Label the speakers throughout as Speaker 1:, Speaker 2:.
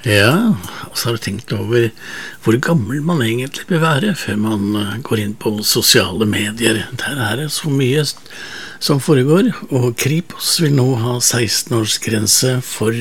Speaker 1: Ja, og så har du tenkt over hvor gammel man egentlig bør være før man går inn på sosiale medier. Der er det så mye som foregår, og Kripos vil nå ha 16-årsgrense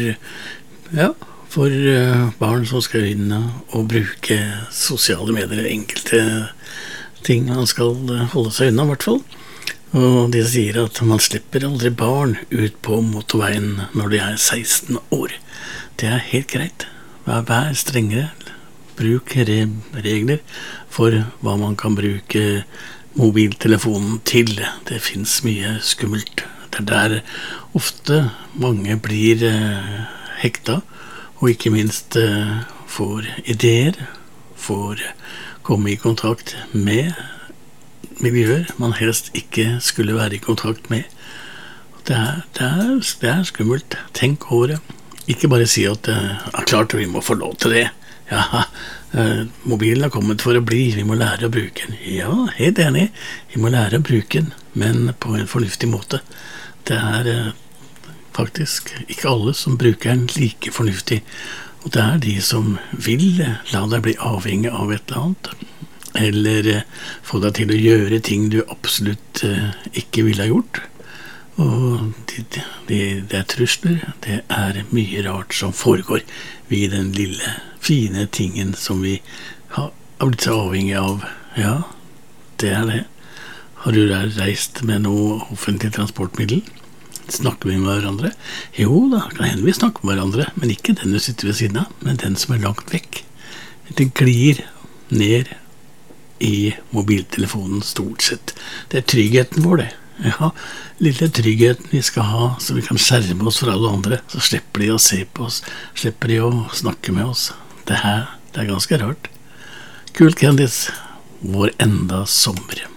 Speaker 1: for barn som skal inn og bruke sosiale medier. Enkelte ting man skal holde seg unna, i hvert fall. Og de sier at man slipper aldri barn ut på motorveien når de er 16 år. Det er helt greit. Vær strengere. Bruk regler for hva man kan bruke mobiltelefonen til. Det finnes mye skummelt. Det er der ofte mange blir hekta, og ikke minst får ideer, får komme i kontakt med miljøer man helst ikke skulle være i kontakt med. Det er skummelt. Tenk over det. Ikke bare si at klart vi må få lov til det. Ja, mobilen har kommet for å bli. Vi må lære å bruke den. Ja, helt enig. Vi må lære å bruke den, men på en fornuftig måte. Det er faktisk ikke alle som bruker den like fornuftig. Og det er de som vil la deg bli avhengig av et eller annet, eller få deg til å gjøre ting du absolutt ikke ville ha gjort. Og det er trusler, det er mye rart som foregår ved den lille, fine tingen som vi har blitt så avhengig av. Ja, det er det. Har du reist med noe offentlig transportmiddel? Snakker vi med hverandre? Jo da, kan hende vi snakker med hverandre, men ikke den du sitter ved siden av, men den som er langt vekk. Det glir ned i mobiltelefonen stort sett. Det er tryggheten vår, det. Ja, lille tryggheten vi skal ha, så vi kan skjerme oss fra alle andre. Så slipper de å se på oss, slipper de å snakke med oss. Det er ganske rart. Kult, Candice. Vår enda sommer.